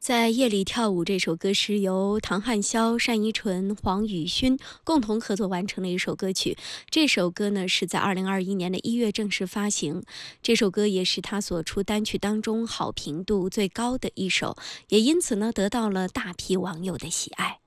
在夜里跳舞这首歌是由唐汉霄、单依纯、黄宇勋共同合作完成的一首歌曲。这首歌呢是在2021年的1月正式发行。这首歌也是他所出单曲当中好评度最高的一首，也因此呢得到了大批网友的喜爱。